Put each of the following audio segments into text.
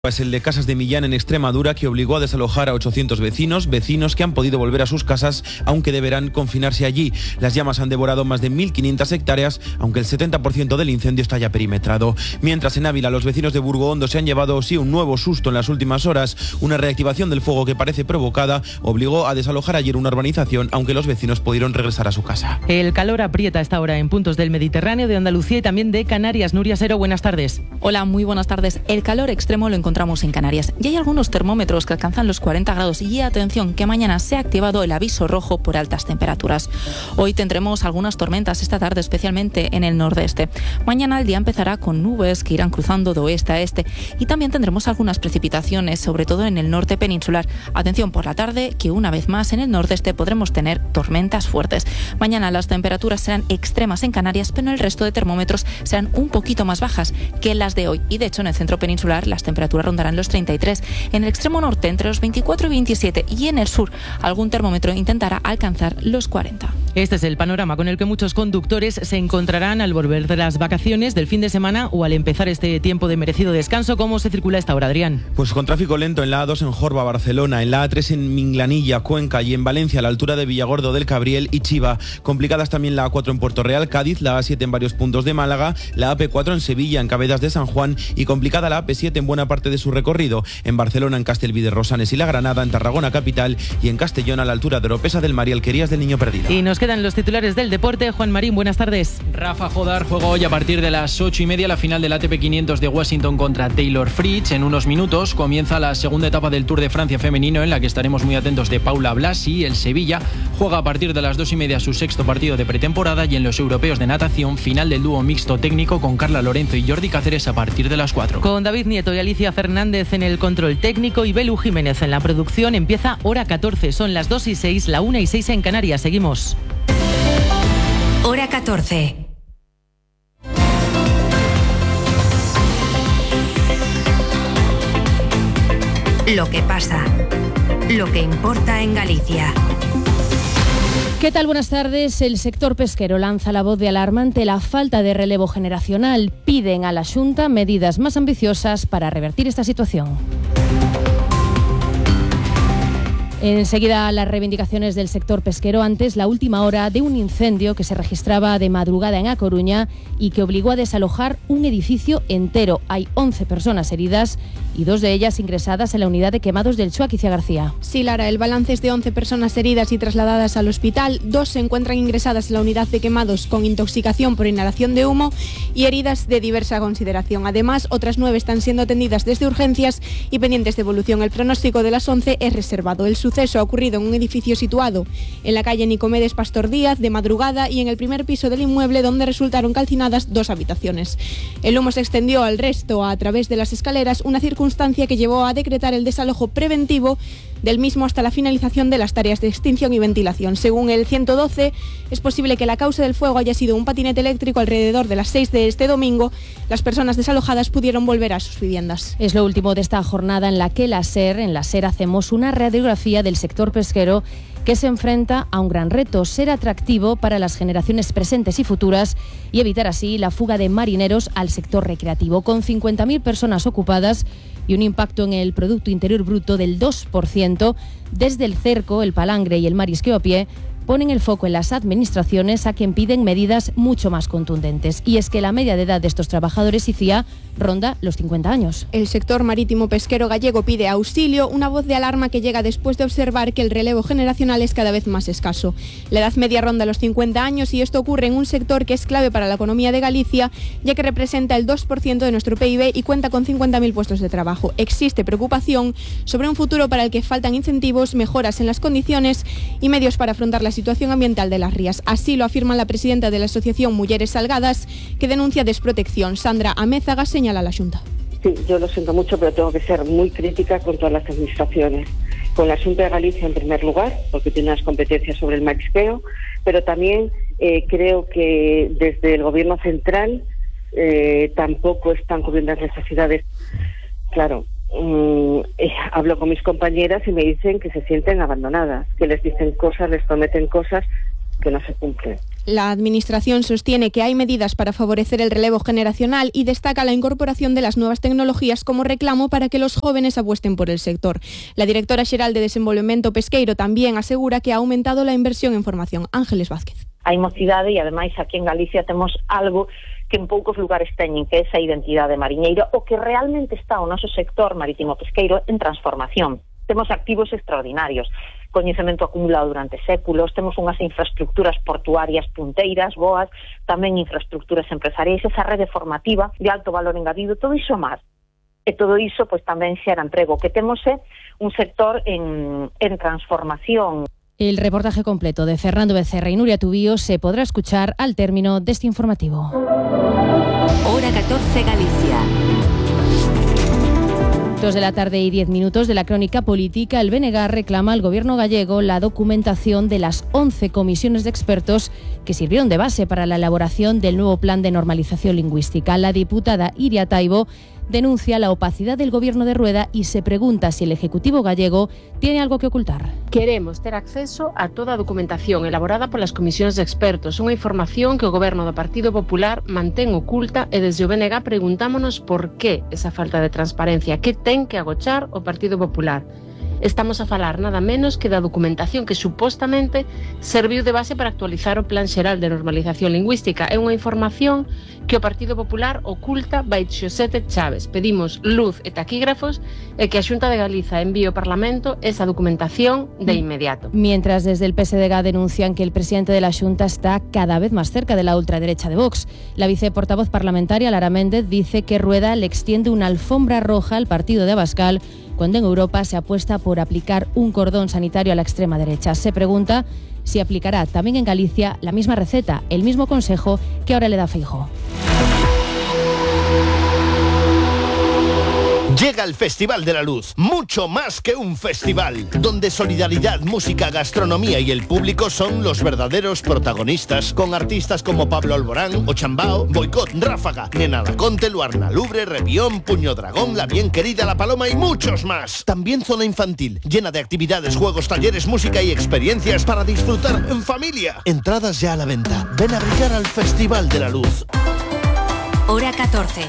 Es el de Casas de Millán en Extremadura, que obligó a desalojar a 800 vecinos que han podido volver a sus casas, aunque deberán confinarse allí. Las llamas han devorado más de 1.500 hectáreas, aunque el 70% del incendio está ya perimetrado. Mientras en Ávila, los vecinos de Burgohondo se han llevado sí un nuevo susto en las últimas horas. Una reactivación del fuego que parece provocada obligó a desalojar ayer una urbanización, aunque los vecinos pudieron regresar a su casa. El calor aprieta a esta hora en puntos del Mediterráneo, de Andalucía y también de Canarias. Nuria Sero, buenas tardes. Hola, muy buenas tardes. El calor extremo lo encontramos en Canarias y hay algunos termómetros que alcanzan los 40 grados y atención que mañana se ha activado el aviso rojo por altas temperaturas. Hoy tendremos algunas tormentas esta tarde, especialmente en el nordeste. Mañana el día empezará con nubes que irán cruzando de oeste a este y también tendremos algunas precipitaciones, sobre todo en el norte peninsular. Atención por la tarde, que una vez más en el nordeste podremos tener tormentas fuertes. Mañana las temperaturas serán extremas en Canarias, pero en el resto de termómetros serán un poquito más bajas que las de hoy y de hecho en el centro peninsular las temperaturas rondarán los 33, en el extremo norte entre los 24 y 27 y en el sur algún termómetro intentará alcanzar los 40. Este es el panorama con el que muchos conductores se encontrarán al volver de las vacaciones del fin de semana o al empezar este tiempo de merecido descanso. ¿Cómo se circula esta hora, Adrián? Pues con tráfico lento en la A2 en Jorba, Barcelona, en la A3 en Minglanilla, Cuenca y en Valencia a la altura de Villargordo del Cabriel y Chiva. Complicadas también la A4 en Puerto Real, Cádiz, la A7 en varios puntos de Málaga, la AP4 en Sevilla, en Cabedas de San Juan y complicada la AP7 en buena parte de su recorrido. En Barcelona, en Castelví de Rosanes y La Granada, en Tarragona capital y en Castellón a la altura de Oropesa del Mar y Alquerías del Niño Perdido. Y nos quedan los titulares del deporte. Juan Marín, buenas tardes. Rafa Jodar juega hoy a partir de las 8:30 la final del ATP 500 de Washington contra Taylor Fritz. En unos minutos comienza la segunda etapa del Tour de Francia femenino, en la que estaremos muy atentos de Paula Blasi. El Sevilla juega a partir de las 2:30 su sexto partido de pretemporada, y en los europeos de natación, final del dúo mixto técnico con Carla Lorenzo y Jordi Cáceres a partir de las 4. Con David Nieto y Alicia Fernández en el control técnico y Belu Jiménez en la producción, empieza Hora 14. Son las 2:06, la 1:06 en Canarias. Seguimos. Hora 14. Lo que pasa, lo que importa en Galicia. ¿Qué tal? Buenas tardes. El sector pesquero lanza la voz de alarma ante la falta de relevo generacional. Piden a la Xunta medidas más ambiciosas para revertir esta situación. Enseguida las reivindicaciones del sector pesquero, antes la última hora de un incendio que se registraba de madrugada en A Coruña y que obligó a desalojar un edificio entero. Hay 11 personas heridas y 2 de ellas ingresadas en la unidad de quemados del Chuac. Iciar García. Sí, Lara, el balance es de 11 personas heridas y trasladadas al hospital. 2 se encuentran ingresadas en la unidad de quemados con intoxicación por inhalación de humo y heridas de diversa consideración. Además, otras 9 están siendo atendidas desde urgencias y pendientes de evolución. El pronóstico de las 11 es reservado. El suceso ha ocurrido en un edificio situado en la calle Nicomedes Pastor Díaz de madrugada y en el primer piso del inmueble, donde resultaron calcinadas 2 habitaciones. El humo se extendió al resto a través de las escaleras, una circunstancia que llevó a decretar el desalojo preventivo del mismo hasta la finalización de las tareas de extinción y ventilación. Según el 112, es posible que la causa del fuego haya sido un patinete eléctrico. Alrededor de las 6 de este domingo, las personas desalojadas pudieron volver a sus viviendas. Es lo último de esta jornada en la que en la SER hacemos una radiografía del sector pesquero que se enfrenta a un gran reto: ser atractivo para las generaciones presentes y futuras y evitar así la fuga de marineros al sector recreativo. Con 50.000 personas ocupadas y un impacto en el Producto Interior Bruto del 2%, desde el cerco, el palangre y el marisqueo a pie ponen el foco en las administraciones, a quien piden medidas mucho más contundentes. Y es que la media de edad de estos trabajadores ICIA ronda los 50 años. El sector marítimo pesquero gallego pide auxilio, una voz de alarma que llega después de observar que el relevo generacional es cada vez más escaso. La edad media ronda los 50 años y esto ocurre en un sector que es clave para la economía de Galicia, ya que representa el 2% de nuestro PIB y cuenta con 50.000 puestos de trabajo. Existe preocupación sobre un futuro para el que faltan incentivos, mejoras en las condiciones y medios para afrontar la situación ambiental de las rías. Así lo afirma la presidenta de la Asociación Mujeres Salgadas, que denuncia desprotección. Sandra Amézaga señala a la Xunta. Sí, yo lo siento mucho, pero tengo que ser muy crítica con todas las administraciones. Con la Xunta de Galicia en primer lugar, porque tiene unas competencias sobre el marisqueo, pero también creo que desde el Gobierno central tampoco están cubriendo las necesidades. Claro, hablo con mis compañeras y me dicen que se sienten abandonadas, que les dicen cosas, les prometen cosas que no se cumplen. La Administración sostiene que hay medidas para favorecer el relevo generacional y destaca la incorporación de las nuevas tecnologías como reclamo para que los jóvenes apuesten por el sector. La directora xeral de Desenvolvemento Pesqueiro también asegura que ha aumentado la inversión en formación. Ángeles Vázquez. Hai mocidade e, ademais, aquí en Galicia temos algo que en poucos lugares teñen, que é esa identidade mariñeira, o que realmente está o noso sector marítimo pesqueiro en transformación. Temos activos extraordinarios, coñecemento acumulado durante séculos, temos unhas infraestructuras portuarias punteiras, boas, tamén infraestructuras empresariais, esa rede formativa de alto valor engadido, todo iso máis. E todo iso pois tamén xera emprego, que temos un sector en transformación. El reportaje completo de Fernando Becerra y Nuria Tubío se podrá escuchar al término de este informativo. Hora 14 Galicia. 2 de la tarde y 10 minutos de la crónica política. El BNG reclama al gobierno gallego la documentación de las 11 comisiones de expertos que sirvieron de base para la elaboración del nuevo plan de normalización lingüística. La diputada Iria Taibo denuncia la opacidad del gobierno de Rueda y se pregunta si el Ejecutivo gallego tiene algo que ocultar. Queremos ter acceso a toda a documentación elaborada polas comisións de expertos, unha información que o goberno do Partido Popular mantén oculta e desde o BNG preguntámonos por que esa falta de transparencia, que ten que agochar o Partido Popular. Estamos a falar nada menos que da documentación que supostamente serviu de base para actualizar o Plan Xeral de Normalización Lingüística. É unha información que o Partido Popular oculta baixo 7 chaves. Pedimos luz e taquígrafos e que a Xunta de Galiza envíe ao Parlamento esa documentación de inmediato. Mientras desde el PSDG denuncian que el presidente de la Xunta está cada vez más cerca de la ultraderecha de Vox. La viceportavoz parlamentaria Lara Méndez dice que Rueda le extiende una alfombra roja al partido de Abascal cuando en Europa se apuesta por aplicar un cordón sanitario a la extrema derecha. Se pregunta si aplicará también en Galicia la misma receta, el mismo consejo que ahora le da Feijóo. Llega el Festival de la Luz, mucho más que un festival, donde solidaridad, música, gastronomía y el público son los verdaderos protagonistas, con artistas como Pablo Alborán, Ochambao, Boicot, Ráfaga, Nena Conte, Luarna Lubre, Rebión, Puño Dragón, La Bien Querida, La Paloma y muchos más. También zona infantil, llena de actividades, juegos, talleres, música y experiencias para disfrutar en familia. Entradas ya a la venta. Ven a brillar al Festival de la Luz. Hora 14.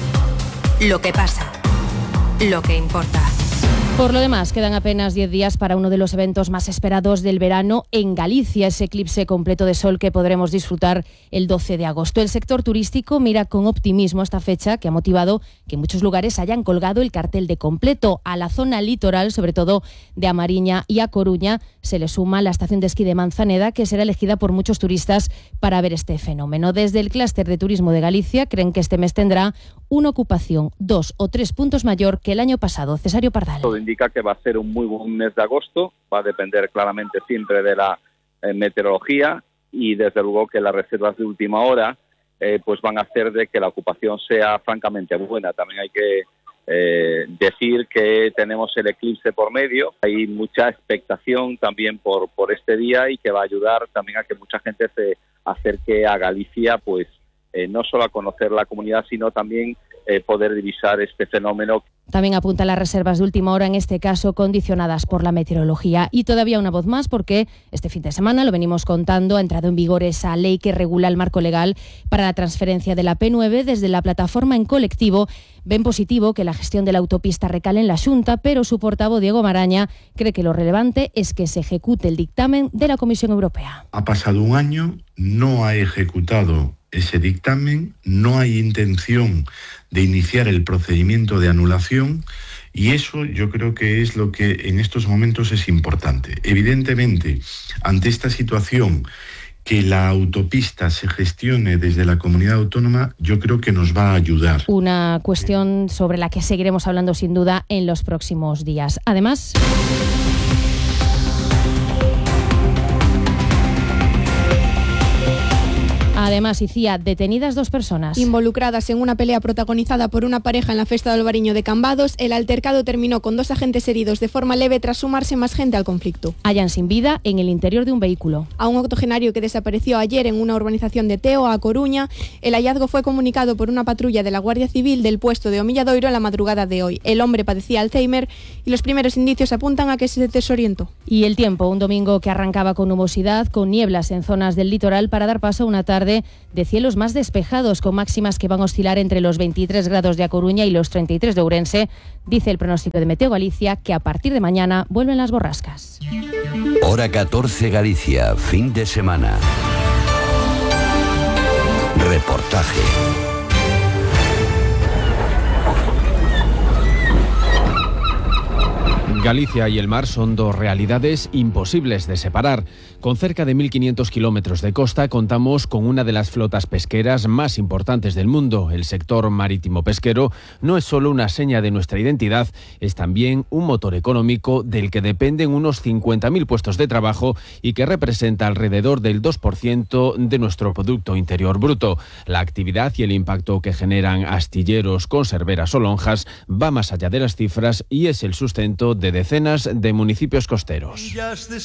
Lo que pasa. Lo que importa. Por lo demás, quedan apenas 10 días para uno de los eventos más esperados del verano en Galicia, ese eclipse completo de sol que podremos disfrutar el 12 de agosto. El sector turístico mira con optimismo esta fecha, que ha motivado que en muchos lugares hayan colgado el cartel de completo. A la zona litoral, sobre todo de A Mariña y A Coruña, se le suma la estación de esquí de Manzaneda, que será elegida por muchos turistas para ver este fenómeno. Desde el clúster de turismo de Galicia creen que este mes tendrá una ocupación 2 o 3 puntos mayor que el año pasado. Cesario Pardal. Todo indica que va a ser un muy buen mes de agosto, va a depender claramente siempre de la meteorología y desde luego que las reservas de última hora pues van a hacer de que la ocupación sea francamente buena. También hay que decir que tenemos el eclipse por medio, hay mucha expectación también por este día y que va a ayudar también a que mucha gente se acerque a Galicia, pues no solo a conocer la comunidad, sino también poder divisar este fenómeno. También apunta las reservas de última hora, en este caso condicionadas por la meteorología. Y todavía una voz más, porque este fin de semana, lo venimos contando, ha entrado en vigor esa ley que regula el marco legal para la transferencia de la P9. Desde la plataforma En Colectivo ven positivo que la gestión de la autopista recale en la Xunta, pero su portavoz Diego Maraña cree que lo relevante es que se ejecute el dictamen de la Comisión Europea. Ha pasado un año, no ha ejecutado ese dictamen, no hay intención de iniciar el procedimiento de anulación y eso yo creo que es lo que en estos momentos es importante. Evidentemente, ante esta situación, que la autopista se gestione desde la comunidad autónoma, yo creo que nos va a ayudar. Una cuestión sobre la que seguiremos hablando sin duda en los próximos días. Además, Además, Icía, detenidas 2 personas. Involucradas en una pelea protagonizada por una pareja en la Festa del Albariño de Cambados, el altercado terminó con 2 agentes heridos de forma leve tras sumarse más gente al conflicto. Hallan sin vida en el interior de un vehículo. A un octogenario que desapareció ayer en una urbanización de Teo, a Coruña, el hallazgo fue comunicado por una patrulla de la Guardia Civil del puesto de Omilladoiro en la madrugada de hoy. El hombre padecía Alzheimer y los primeros indicios apuntan a que se desorientó. Y el tiempo, un domingo que arrancaba con nubosidad, con nieblas en zonas del litoral para dar paso a una tarde de cielos más despejados, con máximas que van a oscilar entre los 23 grados de A Coruña y los 33 de Ourense. Dice el pronóstico de Meteo Galicia que a partir de mañana vuelven las borrascas. Hora 14 Galicia, fin de semana. Reportaje. Galicia y el mar son 2 realidades imposibles de separar. Con cerca de 1.500 kilómetros de costa contamos con una de las flotas pesqueras más importantes del mundo. El sector marítimo pesquero no es solo una seña de nuestra identidad, es también un motor económico del que dependen unos 50.000 puestos de trabajo y que representa alrededor del 2% de nuestro Producto Interior Bruto. La actividad y el impacto que generan astilleros, conserveras o lonjas va más allá de las cifras y es el sustento de decenas de municipios costeros.